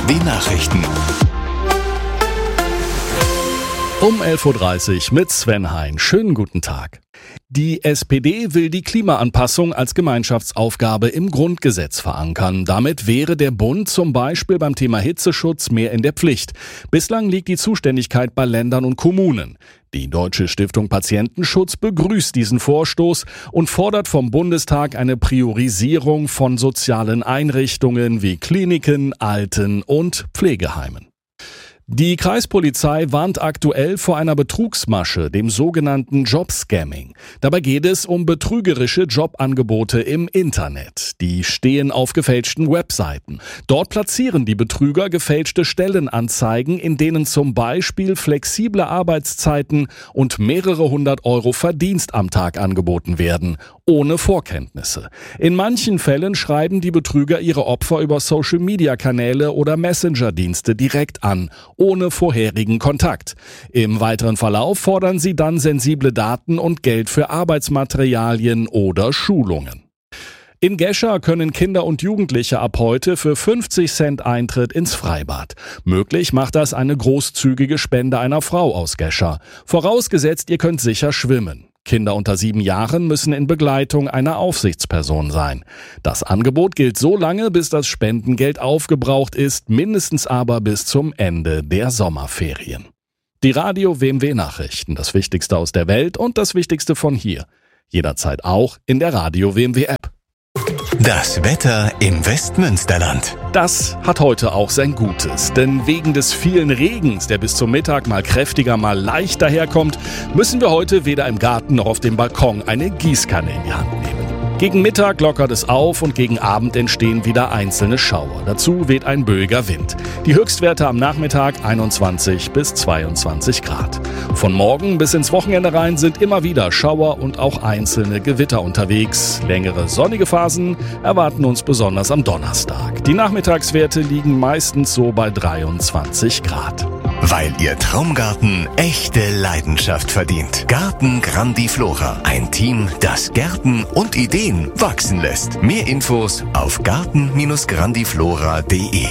Nachrichten. Um 11.30 Uhr mit Sven Hein. Schönen guten Tag. Die SPD will die Klimaanpassung als Gemeinschaftsaufgabe im Grundgesetz verankern. Damit wäre der Bund zum Beispiel beim Thema Hitzeschutz mehr in der Pflicht. Bislang liegt die Zuständigkeit bei Ländern und Kommunen. Die Deutsche Stiftung Patientenschutz begrüßt diesen Vorstoß und fordert vom Bundestag eine Priorisierung von sozialen Einrichtungen wie Kliniken, Alten- und Pflegeheimen. Die Kreispolizei warnt aktuell vor einer Betrugsmasche, dem sogenannten Jobscamming. Dabei geht es um betrügerische Jobangebote im Internet. Die stehen auf gefälschten Webseiten. Dort platzieren die Betrüger gefälschte Stellenanzeigen, in denen zum Beispiel flexible Arbeitszeiten und mehrere 100 € Verdienst am Tag angeboten werden, ohne Vorkenntnisse. In manchen Fällen schreiben die Betrüger ihre Opfer über Social-Media-Kanäle oder Messenger-Dienste direkt an, ohne vorherigen Kontakt. Im weiteren Verlauf fordern sie dann sensible Daten und Geld für Arbeitsmaterialien oder Schulungen. In Gescher können Kinder und Jugendliche ab heute für 50 Cent Eintritt ins Freibad. Möglich macht das eine großzügige Spende einer Frau aus Gescher. Vorausgesetzt, ihr könnt sicher schwimmen. Kinder unter 7 Jahren müssen in Begleitung einer Aufsichtsperson sein. Das Angebot gilt so lange, bis das Spendengeld aufgebraucht ist, mindestens aber bis zum Ende der Sommerferien. Die Radio WMW Nachrichten, das Wichtigste aus der Welt und das Wichtigste von hier. Jederzeit auch in der Radio WMW App. Das Wetter im Westmünsterland. Das hat heute auch sein Gutes, denn wegen des vielen Regens, der bis zum Mittag mal kräftiger, mal leicht daherkommt, müssen wir heute weder im Garten noch auf dem Balkon eine Gießkanne in die Hand nehmen. Gegen Mittag lockert es auf und gegen Abend entstehen wieder einzelne Schauer. Dazu weht ein böiger Wind. Die Höchstwerte am Nachmittag 21 bis 22 Grad. Von morgen bis ins Wochenende rein sind immer wieder Schauer und auch einzelne Gewitter unterwegs. Längere sonnige Phasen erwarten uns besonders am Donnerstag. Die Nachmittagswerte liegen meistens so bei 23 Grad. Weil Ihr Traumgarten echte Leidenschaft verdient. Garten Grandiflora. Ein Team, das Gärten und Ideen wachsen lässt. Mehr Infos auf garten-grandiflora.de.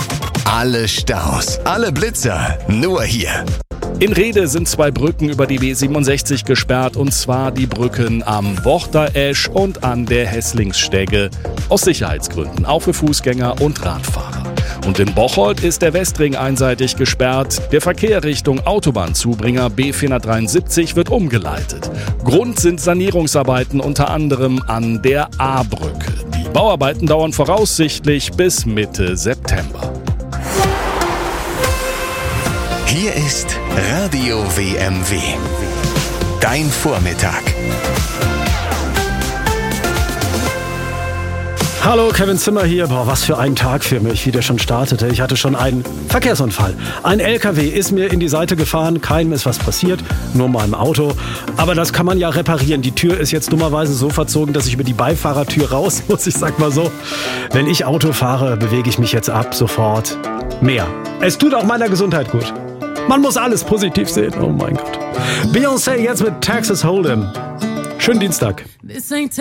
Alle Staus, alle Blitzer, nur hier. In Rhede sind 2 Brücken über die B67 gesperrt, und zwar die Brücken am Worchter-Esch und an der Hässlingsstege. Aus Sicherheitsgründen, auch für Fußgänger und Radfahrer. Und in Bocholt ist der Westring einseitig gesperrt. Der Verkehr Richtung Autobahnzubringer B473 wird umgeleitet. Grund sind Sanierungsarbeiten unter anderem an der A-Brücke. Die Bauarbeiten dauern voraussichtlich bis Mitte September. Hier ist Radio WMW. Dein Vormittag. Hallo, Kevin Zimmer hier. Was für ein Tag für mich, wie der schon startete. Ich hatte schon einen Verkehrsunfall. Ein LKW ist mir in die Seite gefahren, keinem ist was passiert, nur meinem Auto. Aber das kann man ja reparieren. Die Tür ist jetzt dummerweise so verzogen, dass ich über die Beifahrertür raus muss. Ich sag mal so, wenn ich Auto fahre, bewege ich mich jetzt ab sofort mehr. Es tut auch meiner Gesundheit gut. Man muss alles positiv sehen. Oh mein Gott. Beyoncé jetzt mit Texas Hold'em. Schönen Dienstag.